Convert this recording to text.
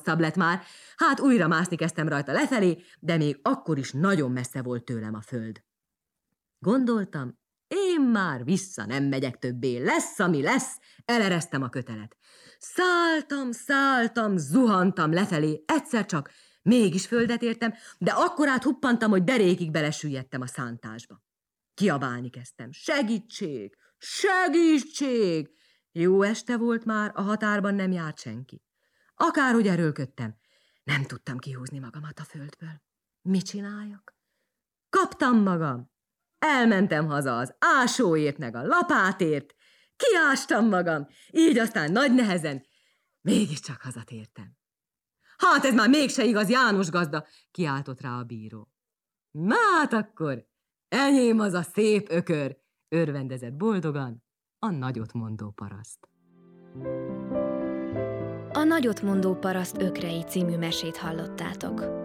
lett már, hát újra mászni kezdtem rajta lefelé, de még akkor is nagyon messze volt tőlem a föld. Gondoltam, én már vissza nem megyek többé, lesz, ami lesz, eleresztem a kötelet. Szálltam, zuhantam lefelé, egyszer csak mégis földet értem, de akkorát huppantam, hogy derékig belesüllyedtem a szántásba. Kiabálni kezdtem, segítség, segítség! Jó este volt már, a határban nem járt senki. Akárhogy erőlködtem, nem tudtam kihúzni magamat a földből. Mit csináljak? Kaptam magam! Elmentem haza az ásóért meg a lapátért, kiástam magam, így aztán nagy nehezen mégiscsak hazatértem. Hát ez már mégse igaz, János gazda, kiáltott rá a bíró. Na hát akkor, enyém az a szép ökör, örvendezett boldogan a nagyotmondó paraszt. A nagyotmondó paraszt ökrei című mesét hallottátok.